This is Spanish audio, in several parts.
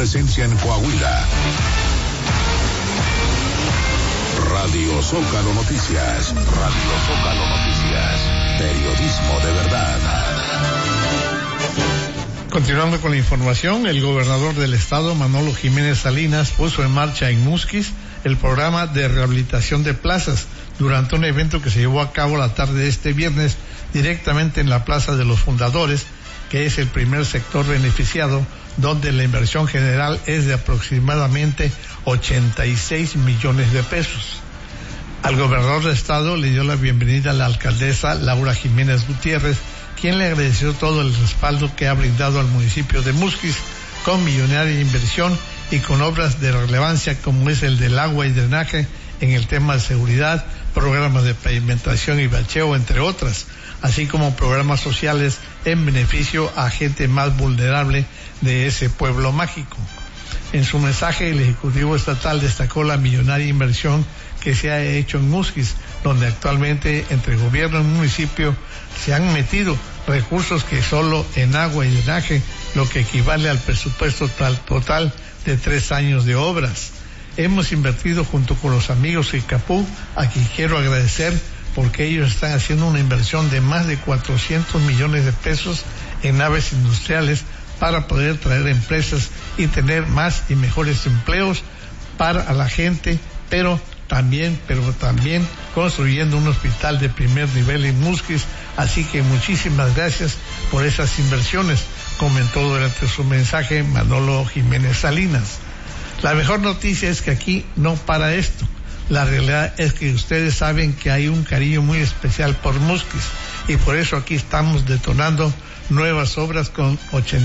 presencia en Coahuila. Radio Zócalo Noticias. Radio Zócalo Noticias. Periodismo de verdad. Continuando con la información, el gobernador del estado, Manolo Jiménez Salinas, puso en marcha en Musquis el programa de rehabilitación de plazas durante un evento que se llevó a cabo la tarde de este viernes directamente en la Plaza de los Fundadores, que es el primer sector beneficiado, donde la inversión general es de aproximadamente 86 millones de pesos. Al gobernador del estado le dio la bienvenida a la alcaldesa Laura Jiménez Gutiérrez, quien le agradeció todo el respaldo que ha brindado al municipio de Musquis con millonaria inversión y con obras de relevancia como es el del agua y drenaje, en el tema de seguridad, programas de pavimentación y bacheo, entre otras, así como programas sociales en beneficio a gente más vulnerable de ese pueblo mágico. En su mensaje, el Ejecutivo Estatal destacó la millonaria inversión que se ha hecho en Musquis, donde actualmente entre gobierno y municipio se han metido recursos que solo en agua y drenaje, lo que equivale al presupuesto total de 3 años de obras. Hemos invertido junto con los amigos de Icapú, a quien quiero agradecer porque ellos están haciendo una inversión de más de 400 millones de pesos en naves industriales para poder traer empresas y tener más y mejores empleos para la gente, pero también construyendo un hospital de primer nivel en Musquis, así que muchísimas gracias por esas inversiones, comentó durante su mensaje Manolo Jiménez Salinas. La mejor noticia es que aquí no para esto. La realidad es que ustedes saben que hay un cariño muy especial por Musquis y por eso aquí estamos detonando nuevas obras con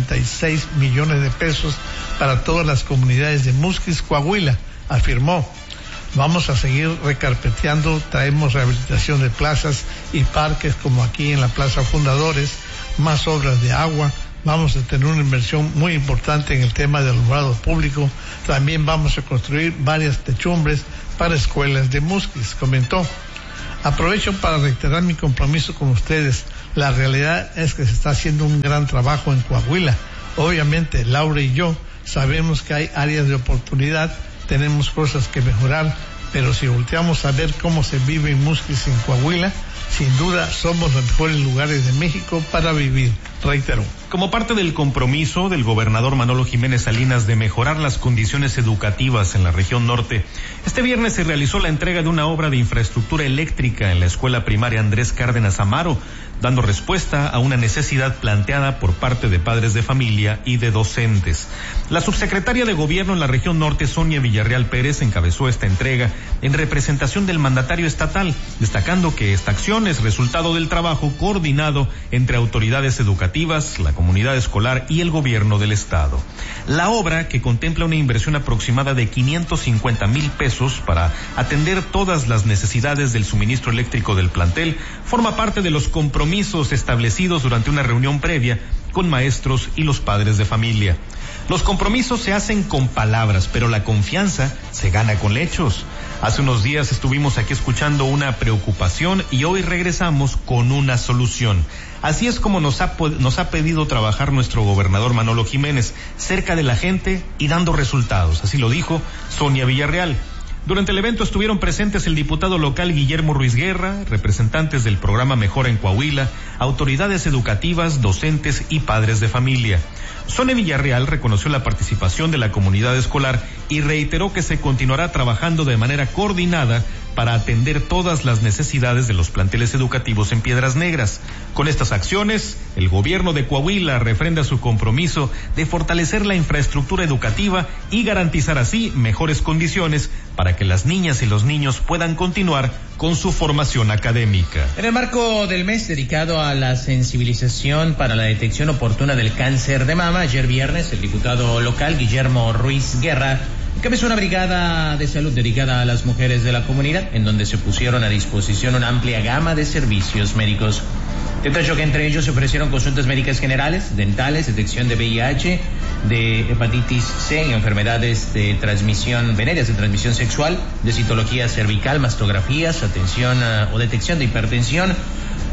86 millones de pesos para todas las comunidades de Musquis, Coahuila, afirmó. Vamos a seguir recarpeteando, traemos rehabilitación de plazas y parques como aquí en la Plaza Fundadores, más obras de agua, vamos a tener una inversión muy importante en el tema del alumbrado público, también vamos a construir varias techumbres para escuelas de Musquis, comentó. Aprovecho para reiterar mi compromiso con ustedes. La realidad es que se está haciendo un gran trabajo en Coahuila. Obviamente, Laura y yo sabemos que hay áreas de oportunidad, tenemos cosas que mejorar, pero si volteamos a ver cómo se vive en Musquis, en Coahuila, sin duda somos los mejores lugares de México para vivir, reiteró. Como parte del compromiso del gobernador Manolo Jiménez Salinas de mejorar las condiciones educativas en la región norte, este viernes se realizó la entrega de una obra de infraestructura eléctrica en la escuela primaria Andrés Cárdenas Amaro, dando respuesta a una necesidad planteada por parte de padres de familia y de docentes. La subsecretaria de Gobierno en la región norte, Sonia Villarreal Pérez, encabezó esta entrega en representación del mandatario estatal, destacando que esta acción es resultado del trabajo coordinado entre autoridades educativas, la comunidad escolar y el gobierno del estado. La obra, que contempla una inversión aproximada de 550,000 pesos para atender todas las necesidades del suministro eléctrico del plantel, forma parte de los compromisos establecidos durante una reunión previa con maestros y los padres de familia. Los compromisos se hacen con palabras, pero la confianza se gana con hechos. Hace unos días estuvimos aquí escuchando una preocupación y hoy regresamos con una solución. Así es como nos ha pedido trabajar nuestro gobernador Manolo Jiménez, cerca de la gente y dando resultados. Así lo dijo Sonia Villarreal. Durante el evento estuvieron presentes el diputado local Guillermo Ruiz Guerra, representantes del programa Mejora en Coahuila, autoridades educativas, docentes y padres de familia. Sonia Villarreal reconoció la participación de la comunidad escolar y reiteró que se continuará trabajando de manera coordinada para atender todas las necesidades de los planteles educativos en Piedras Negras. Con estas acciones, el gobierno de Coahuila refrenda su compromiso de fortalecer la infraestructura educativa y garantizar así mejores condiciones para que las niñas y los niños puedan continuar con su formación académica. En el marco del mes dedicado a la sensibilización para la detección oportuna del cáncer de mama, ayer viernes el diputado local Guillermo Ruiz Guerra encabezó una brigada de salud dedicada a las mujeres de la comunidad, en donde se pusieron a disposición una amplia gama de servicios médicos. Detalló que entre ellos se ofrecieron consultas médicas generales, dentales, detección de VIH, de hepatitis C, enfermedades de transmisión venéreas de transmisión sexual, de citología cervical, mastografías, atención o detección de hipertensión,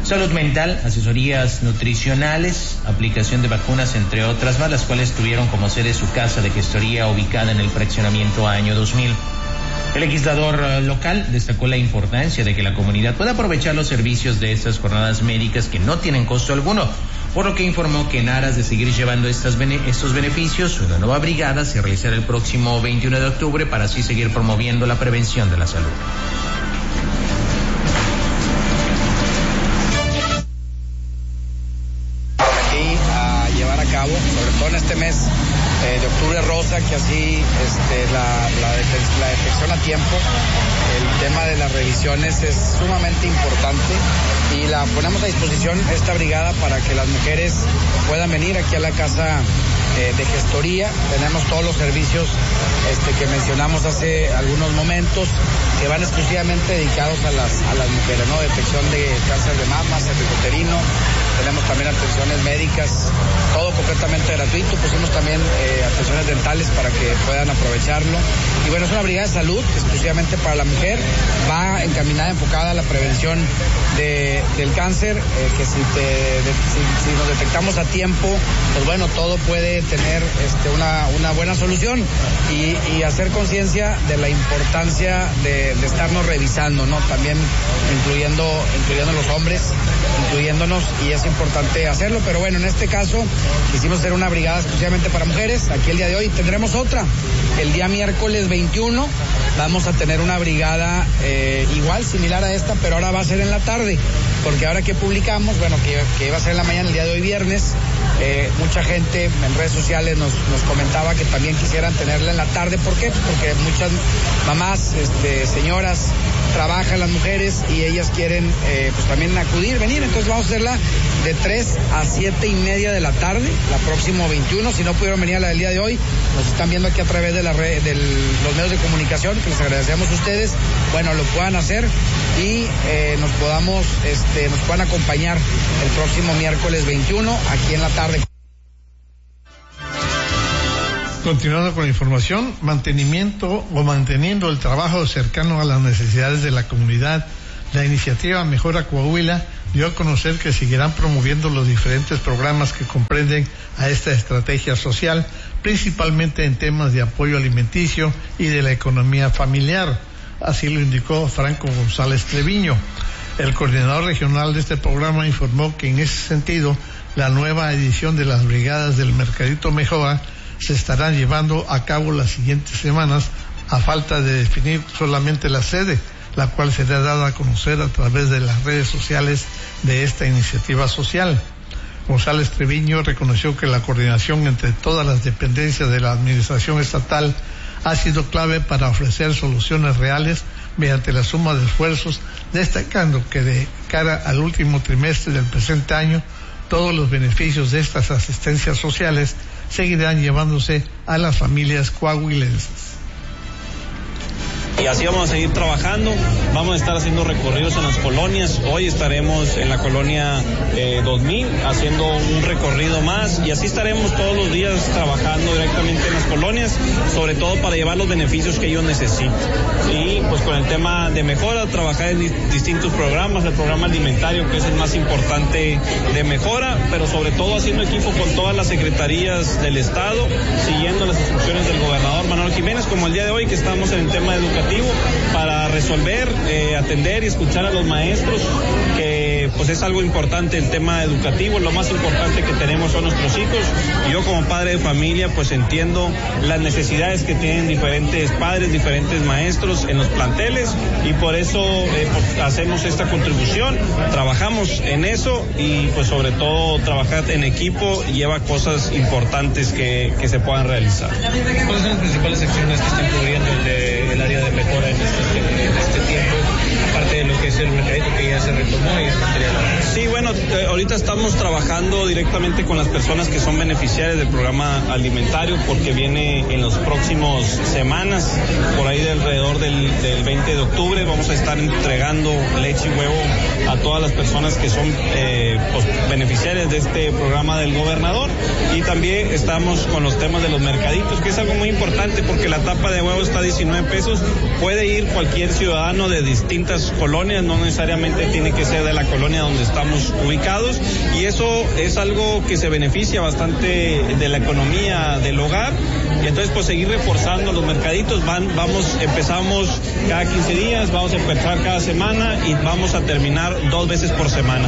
salud mental, asesorías nutricionales, aplicación de vacunas, entre otras más, las cuales tuvieron como sede su casa de gestoría ubicada en el fraccionamiento Año 2000. El legislador local destacó la importancia de que la comunidad pueda aprovechar los servicios de estas jornadas médicas que no tienen costo alguno, por lo que informó que en aras de seguir llevando estos beneficios, una nueva brigada se realizará el próximo 21 de octubre para así seguir promoviendo la prevención de la salud. Prometí a llevar a cabo, sobre todo en este mes de octubre rosa, que así la detección a tiempo, el tema de las revisiones es sumamente importante y la ponemos a disposición esta brigada para que las mujeres puedan venir aquí a la casa de gestoría. Tenemos todos los servicios que mencionamos hace algunos momentos que van exclusivamente dedicados a las mujeres, ¿no? Detección de cáncer de mama, cervicuterino. Tenemos también atenciones médicas, todo completamente gratuito. Pusimos también atenciones dentales para que puedan aprovecharlo. Y bueno, es una brigada de salud exclusivamente para la mujer. Va encaminada, enfocada a la prevención del cáncer, que si nos detectamos a tiempo, pues bueno, todo puede tener una buena solución y hacer conciencia de la importancia de estarnos revisando, ¿no? También incluyendo los hombres, incluyéndonos, y es importante hacerlo, pero bueno, en este caso quisimos hacer una brigada exclusivamente para mujeres. Aquí el día de hoy tendremos otra, el día miércoles 21 vamos a tener una brigada igual, similar a esta, pero ahora va a ser en la tarde, porque ahora que publicamos, bueno, que iba a ser en la mañana, el día de hoy viernes, mucha gente en redes sociales nos comentaba que también quisieran tenerla en la tarde. ¿Por qué? Porque muchas mamás, señoras, trabajan las mujeres y ellas quieren pues también venir, entonces vamos a hacerla de 3 a 7:30 de la tarde, la próximo 21. Si no pudieron venir a la del día de hoy, nos están viendo aquí a través de los medios de comunicación, que les agradecemos a ustedes, bueno, lo puedan hacer y nos puedan acompañar el próximo miércoles 21 aquí en la tarde. Continuando con la información, manteniendo el trabajo cercano a las necesidades de la comunidad, la iniciativa Mejora Coahuila dio a conocer que seguirán promoviendo los diferentes programas que comprenden a esta estrategia social, principalmente en temas de apoyo alimenticio y de la economía familiar. Así lo indicó Franco González Treviño. El coordinador regional de este programa informó que en ese sentido, la nueva edición de las brigadas del Mercadito Mejora se estarán llevando a cabo las siguientes semanas, a falta de definir solamente la sede, la cual será dada a conocer a través de las redes sociales de esta iniciativa social. González Treviño reconoció que la coordinación entre todas las dependencias de la administración estatal ha sido clave para ofrecer soluciones reales mediante la suma de esfuerzos, destacando que de cara al último trimestre del presente año, todos los beneficios de estas asistencias sociales seguirán llevándose a las familias coahuilenses. Y así vamos a seguir trabajando, vamos a estar haciendo recorridos en las colonias. Hoy estaremos en la colonia 2000 haciendo un recorrido más, y así estaremos todos los días trabajando directamente en las colonias, sobre todo para llevar los beneficios que ellos necesitan. Y pues con el tema de mejora, trabajar en distintos programas, el programa alimentario, que es el más importante de mejora, pero sobre todo haciendo equipo con todas las secretarías del Estado, siguiendo las instrucciones del gobernador Manuel Jiménez, como el día de hoy que estamos en el tema educativo, para resolver, atender y escuchar a los maestros, que pues es algo importante el tema educativo. Lo más importante que tenemos son nuestros hijos, y yo como padre de familia pues entiendo las necesidades que tienen diferentes padres, diferentes maestros en los planteles, y por eso pues hacemos esta contribución, trabajamos en eso, y pues sobre todo trabajar en equipo lleva cosas importantes que se puedan realizar. ¿Cuáles son las principales acciones que están cubriendo el área de mejora en este tiempo, aparte de lo que es el mercadito que ya se retomó y el material? Sí, bueno, ahorita estamos trabajando directamente con las personas que son beneficiarias del programa alimentario, porque viene en los próximos semanas, por ahí de alrededor del 20 de octubre, vamos a estar entregando leche y huevo a todas las personas que son pues, beneficiarias de este programa del gobernador, y también estamos con los temas de los mercaditos, que es algo muy importante porque la tapa de huevo está a 19 pesos, puede ir cualquier ciudadano de distintas colonias, no necesariamente tiene que ser de la colonia donde estamos ubicados, y eso es algo que se beneficia bastante de la economía del hogar, y entonces pues seguir reforzando los mercaditos, empezamos cada 15 días, vamos a empezar cada semana y vamos a terminar 2 veces por semana.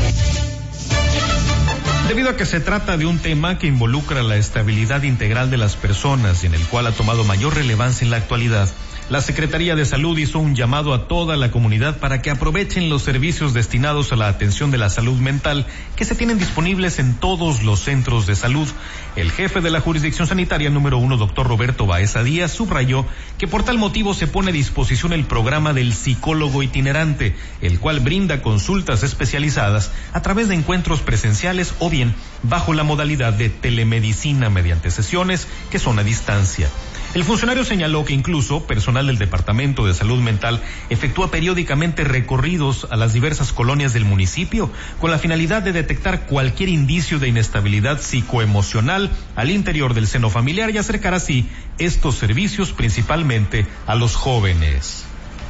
Debido a que se trata de un tema que involucra la estabilidad integral de las personas y en el cual ha tomado mayor relevancia en la actualidad, la Secretaría de Salud hizo un llamado a toda la comunidad para que aprovechen los servicios destinados a la atención de la salud mental que se tienen disponibles en todos los centros de salud. El jefe de la Jurisdicción Sanitaria número 1, doctor Roberto Baeza Díaz, subrayó que por tal motivo se pone a disposición el programa del psicólogo itinerante, el cual brinda consultas especializadas a través de encuentros presenciales o bien bajo la modalidad de telemedicina mediante sesiones que son a distancia. El funcionario señaló que incluso personal del Departamento de Salud Mental efectúa periódicamente recorridos a las diversas colonias del municipio con la finalidad de detectar cualquier indicio de inestabilidad psicoemocional al interior del seno familiar y acercar así estos servicios principalmente a los jóvenes.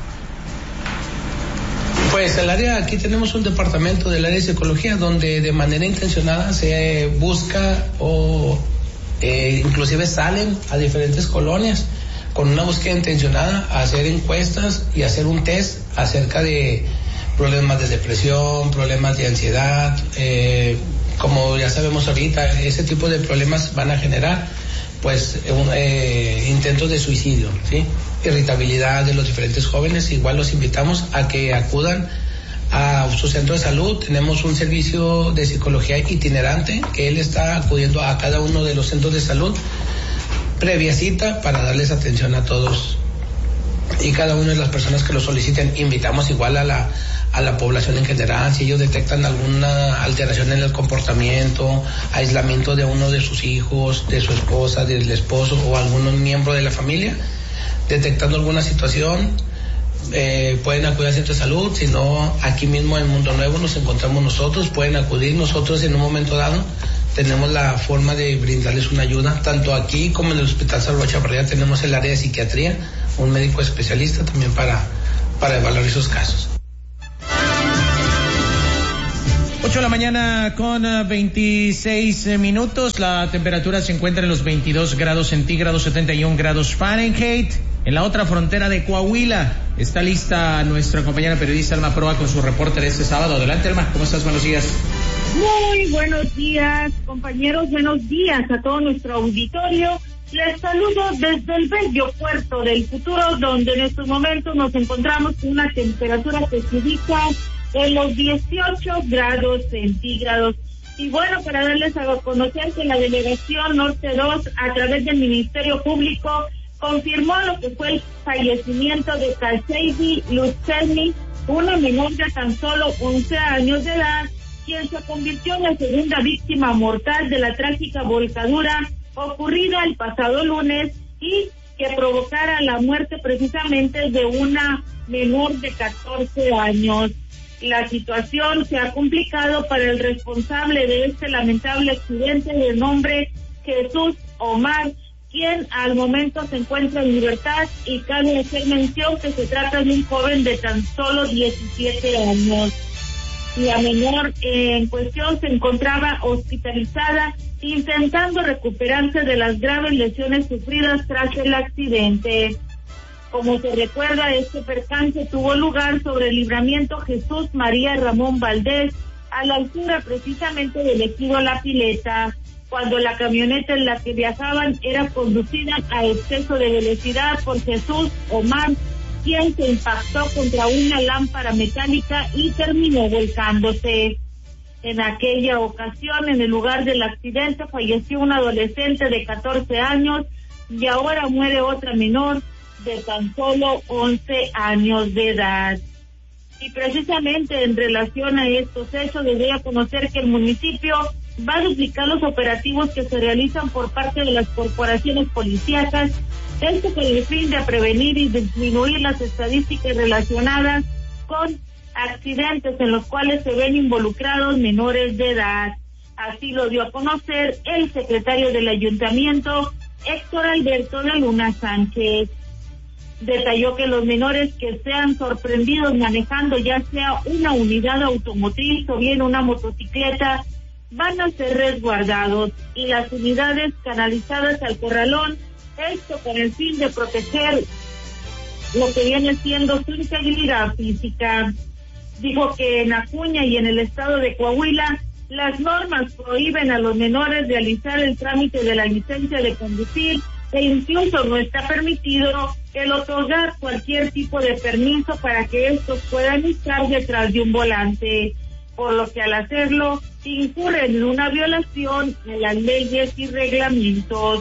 Pues aquí tenemos un departamento del área de psicología donde de manera intencionada se busca o inclusive salen a diferentes colonias con una búsqueda intencionada a hacer encuestas y hacer un test acerca de problemas de depresión, problemas de ansiedad, como ya sabemos ahorita, ese tipo de problemas van a generar pues intentos de suicidio, ¿sí? Irritabilidad de los diferentes jóvenes. Igual los invitamos a que acudan a su centro de salud. Tenemos un servicio de psicología itinerante que él está acudiendo a cada uno de los centros de salud previa cita para darles atención a todos y cada una de las personas que lo soliciten. Invitamos igual a la población en general, si ellos detectan alguna alteración en el comportamiento, aislamiento de uno de sus hijos, de su esposa, del esposo o algún miembro de la familia, detectando alguna situación, pueden acudir al centro de salud. Si no, aquí mismo en Mundo Nuevo nos encontramos nosotros, pueden acudir. Nosotros en un momento dado tenemos la forma de brindarles una ayuda, tanto aquí como en el Hospital Salvador Chavarría tenemos el área de psiquiatría, un médico especialista también para evaluar esos casos. 8 de la mañana con 26 minutos, la temperatura se encuentra en los 22 grados centígrados, 71 grados Fahrenheit. En la otra frontera de Coahuila está lista nuestra compañera periodista Alma Proa con su reporte de este sábado. Adelante, Alma, ¿cómo estás? Buenos días. Muy buenos días, compañeros, buenos días a todo nuestro auditorio. Les saludo desde el bello puerto del futuro, donde en estos momentos nos encontramos con una temperatura que se ubica en los 18 grados centígrados. Y bueno, para darles a conocer que la Delegación Norte 2, a través del Ministerio Público, confirmó lo que fue el fallecimiento de Kalseidy Lucelny, una menor de tan solo 11 años de edad, quien se convirtió en la segunda víctima mortal de la trágica volcadura ocurrida el pasado lunes y que provocara la muerte precisamente de una menor de 14 años. La situación se ha complicado para el responsable de este lamentable accidente, de nombre Jesús Omar, quien al momento se encuentra en libertad, y cabe hacer mención que se trata de un joven de tan solo 17 años. La menor en cuestión se encontraba hospitalizada intentando recuperarse de las graves lesiones sufridas tras el accidente. Como se recuerda, este percance tuvo lugar sobre el libramiento Jesús María Ramón Valdés, a la altura precisamente del ejido La Pileta, cuando la camioneta en la que viajaban era conducida a exceso de velocidad por Jesús Omar, quien se impactó contra una lámpara metálica y terminó volcándose. En aquella ocasión, en el lugar del accidente, falleció un adolescente de 14 años y ahora muere otra menor de tan solo 11 años de edad. Y precisamente en relación a estos hechos, les doy a conocer que el municipio va a duplicar los operativos que se realizan por parte de las corporaciones policíacas, esto con el fin de prevenir y disminuir las estadísticas relacionadas con accidentes en los cuales se ven involucrados menores de edad. Así lo dio a conocer el secretario del ayuntamiento, Héctor Alberto de Luna Sánchez. Detalló que los menores que sean sorprendidos manejando ya sea una unidad automotriz o bien una motocicleta van a ser resguardados y las unidades canalizadas al corralón, esto con el fin de proteger lo que viene siendo su integridad física. Dijo que en Acuña y en el estado de Coahuila las normas prohíben a los menores realizar el trámite de la licencia de conducir e incluso no está permitido el otorgar cualquier tipo de permiso para que estos puedan estar detrás de un volante, por lo que al hacerlo incurren en una violación de las leyes y reglamentos.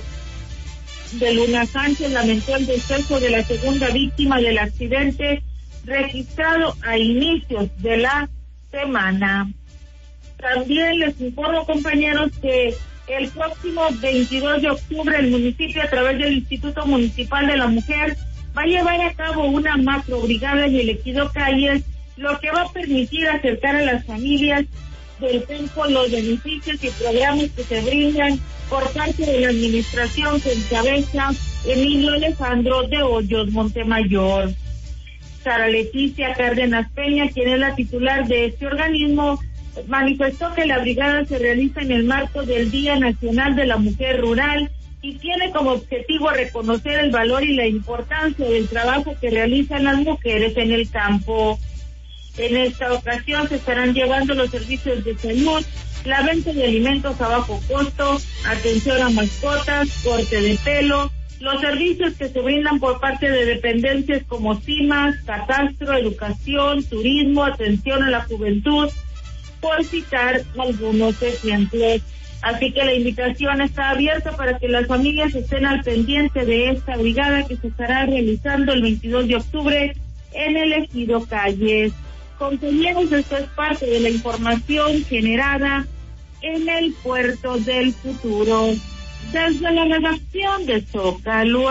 De Luna Sánchez lamentó el deceso de la segunda víctima del accidente registrado a inicios de la semana. También les informo, compañeros, que el próximo 22 de octubre el municipio, a través del Instituto Municipal de la Mujer, va a llevar a cabo una macrobrigada en el Ejido Calles, lo que va a permitir acercar a las familias del campo los beneficios y programas que se brindan por parte de la administración que encabeza Emilio Alejandro de Hoyos Montemayor. Sara Leticia Cárdenas Peña, quien es la titular de este organismo, manifestó que la brigada se realiza en el marco del Día Nacional de la Mujer Rural y tiene como objetivo reconocer el valor y la importancia del trabajo que realizan las mujeres en el campo. En esta ocasión se estarán llevando los servicios de salud, la venta de alimentos a bajo costo, atención a mascotas, corte de pelo, los servicios que se brindan por parte de dependencias como CIMAS, catastro, educación, turismo, atención a la juventud, por citar algunos ejemplos. Así que la invitación está abierta para que las familias estén al pendiente de esta brigada que se estará realizando el 22 de octubre en el Ejido Calles. Compañeros, esto es parte de la información generada en el Puerto del Futuro. Desde la redacción de Zócalo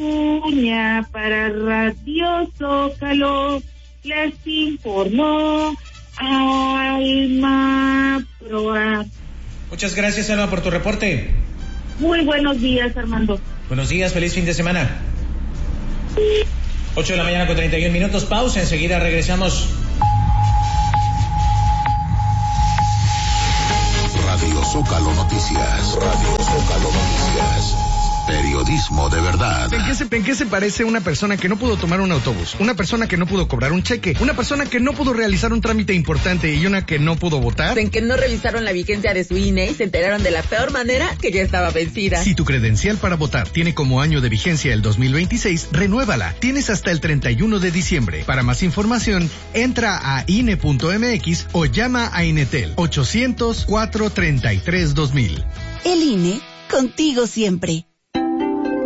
Acuña para Radio Zócalo, les informó Alma Proa. Muchas gracias, Alma, por tu reporte. Muy buenos días, Armando. Buenos días, feliz fin de semana. 8 de la mañana con 31 minutos, pausa, enseguida regresamos. Radio Zócalo Noticias. Radio Zócalo Noticias. Periodismo de verdad. ¿En qué se parece una persona que no pudo tomar un autobús? Una persona que no pudo cobrar un cheque. Una persona que no pudo realizar un trámite importante y una que no pudo votar. En que no revisaron la vigencia de su INE y se enteraron de la peor manera que ya estaba vencida. Si tu credencial para votar tiene como año de vigencia el 2026, renuévala. Tienes hasta el 31 de diciembre. Para más información, entra a INE.mx o llama a Inetel 800-433-2000. El INE, contigo siempre.